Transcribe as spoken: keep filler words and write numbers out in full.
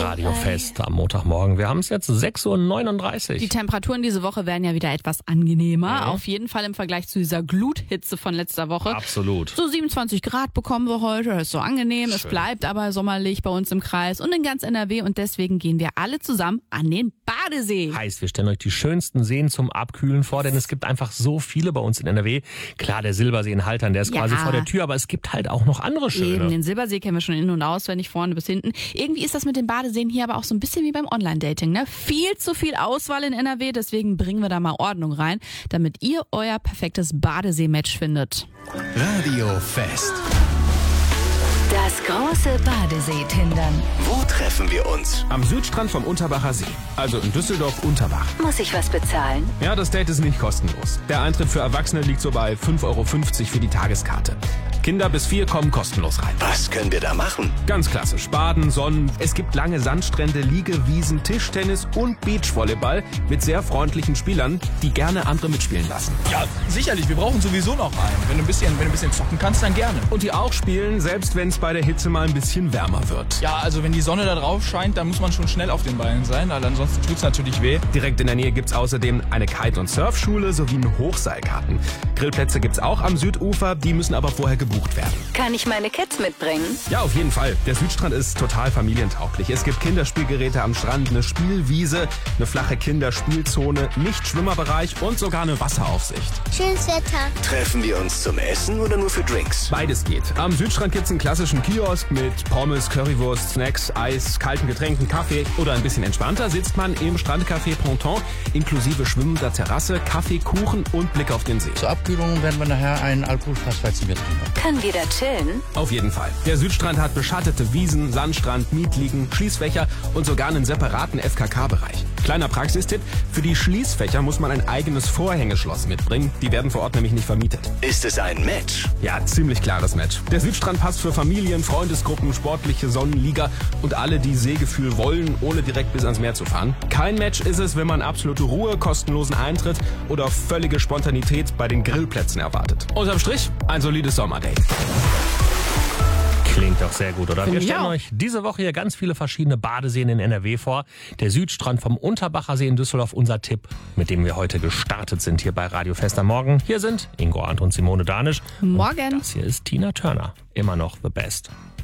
Radio Fest am Montagmorgen. Wir haben es jetzt sechs Uhr neununddreißig. Die Temperaturen diese Woche werden ja wieder etwas angenehmer. Mhm. Auf jeden Fall im Vergleich zu dieser Gluthitze von letzter Woche. Absolut. So siebenundzwanzig Grad bekommen wir heute. Das ist so angenehm. Schön. Es bleibt aber sommerlich bei uns im Kreis und in ganz N R W. Und deswegen gehen wir alle zusammen an den Badesee. Heißt, wir stellen euch die schönsten Seen zum Abkühlen vor, denn es gibt einfach so viele bei uns in N R W. Klar, der Silbersee in Haltern, der ist Ja. quasi vor der Tür, aber es gibt halt auch noch andere schöne. Eben, den Silbersee kennen wir schon in- und auswendig, vorne bis hinten. Irgendwie ist das mit den Badeseen hier aber auch so ein bisschen wie beim Online-Dating, ne? Viel zu viel Auswahl in N R W, deswegen bringen wir da mal Ordnung rein, damit ihr euer perfektes Badesee-Match findet. Radio Fest. Das große Badesee-Tindern. Wo treffen wir uns? Am Südstrand vom Unterbacher See, also in Düsseldorf-Unterbach. Muss ich was bezahlen? Ja, das Date ist nicht kostenlos. Der Eintritt für Erwachsene liegt so bei fünf Euro fünfzig für die Tageskarte. Kinder bis vier kommen kostenlos rein. Was können wir da machen? Ganz klassisch. Baden, Sonnen. Es gibt lange Sandstrände, Liegewiesen, Tischtennis und Beachvolleyball mit sehr freundlichen Spielern, die gerne andere mitspielen lassen. Ja, sicherlich. Wir brauchen sowieso noch einen. Wenn du ein bisschen, wenn du ein bisschen zocken kannst, dann gerne. Und die auch spielen, selbst wenn es bei der Hitze mal ein bisschen wärmer wird. Ja, also wenn die Sonne da drauf scheint, dann muss man schon schnell auf den Beinen sein, weil ansonsten tut's natürlich weh. Direkt in der Nähe gibt's außerdem eine Kite- und Surfschule sowie einen Hochseilgarten. Grillplätze gibt's auch am Südufer, die müssen aber vorher gebucht werden. Kann ich meine Kids mitbringen? Ja, auf jeden Fall. Der Südstrand ist total familientauglich. Es gibt Kinderspielgeräte am Strand, eine Spielwiese, eine flache Kinderspielzone, Nicht-Schwimmerbereich und sogar eine Wasseraufsicht. Schönes Wetter. Treffen wir uns zum Essen oder nur für Drinks? Beides geht. Am Südstrand gibt's einen klassischen Kiosk mit Pommes, Currywurst, Snacks, Eis, kalten Getränken, Kaffee. Oder ein bisschen entspannter sitzt man im Strandcafé Ponton inklusive schwimmender Terrasse, Kaffee, Kuchen und Blick auf den See. Zur Abkühlung werden wir nachher ein alkoholfreies Weizenbier trinken. Kann jeder chillen? Auf jeden Fall. Der Südstrand hat beschattete Wiesen, Sandstrand, Mietliegen, Schließfächer und sogar einen separaten F K K-Bereich. Kleiner Praxistipp, für die Schließfächer muss man ein eigenes Vorhängeschloss mitbringen. Die werden vor Ort nämlich nicht vermietet. Ist es ein Match? Ja, ziemlich klares Match. Der Südstrand passt für Familien, Freundesgruppen, sportliche Sonnenliga und alle, die Seegefühl wollen, ohne direkt bis ans Meer zu fahren. Kein Match ist es, wenn man absolute Ruhe, kostenlosen Eintritt oder völlige Spontanität bei den Grillplätzen erwartet. Unterm Strich ein solides Sommerdate. Klingt doch sehr gut, oder? Find Wir ich stellen auch. euch diese Woche hier ganz viele verschiedene Badeseen in N R W vor. Der Südstrand vom Unterbacher See in Düsseldorf, unser Tipp, mit dem wir heute gestartet sind hier bei Radio Fest am Morgen. Hier sind Ingo Arndt und Simone Danisch. Morgen. Und das hier ist Tina Turner. Immer noch the best.